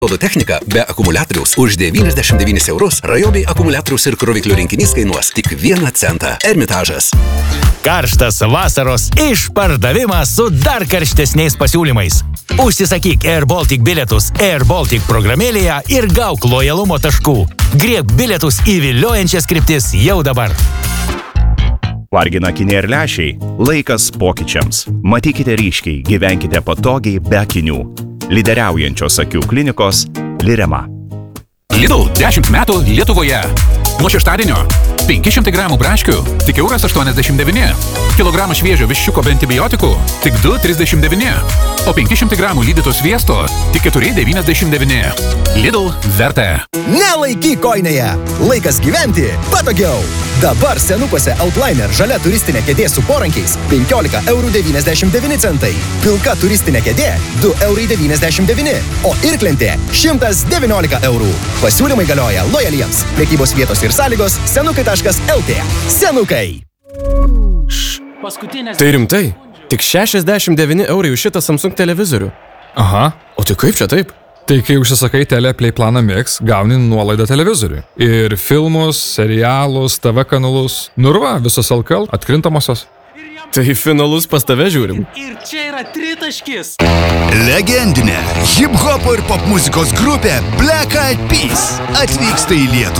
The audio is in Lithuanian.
Technika be akumuliatoriaus už 99 eurus Ryobi akumuliatoriaus ir kroviklio rinkinys kainuos tik 1 centą. Ermitažas. Karštas vasaros išpardavimas su dar karštesniais pasiūlymais. Užsisakyk Air Baltic bilietus Air Baltic programėlėje ir gauk lojalumo taškų. Griebk bilietus į viliojančias kryptis jau dabar. Vargina akiniai ir lęšiai. Laikas pokyčiams. Matykite ryškiai, gyvenkite patogiai be akinių. Lyderiaujančios akių klinikos Lirema. Lidl 10 metų Lietuvoje. Nuo šeštadienio 500 gramų braškių tik €1,89. Kilogramą šviežio viščiuko be antibiotikų tik €2,39. O 500 gramų lydyto sviesto tik €4,99. Lidl verta. Nelaikyk kojinėje. Laikas gyventi patogiau. Dabar senukuose Outliner žalia turistinė kėdė su porankiais 15,99 €. Pilka turistinė kėdė 2,99 €. O irklentė 119 €. Pasiūlymai galioja lojaliems. Prekybos vietos ir sąlygos senukai.lt. Senukai. Tai rimtai? Tik 69 € už šitą Samsung televizorių. Aha. O tai kaip čia taip? Tai kai užsisakai Teleplay planą Mix, gauni nuolaidą televizoriui. Ir filmus, serialus, TV kanalus. Nurva, visos LKL atkrintamosios. Tai finalus pas tave žiūrim. Ir čia yra tritaškis. Legendinė hip-hopo ir popmuzikos grupė Black Eyed Peas atvyksta į Lietuvą.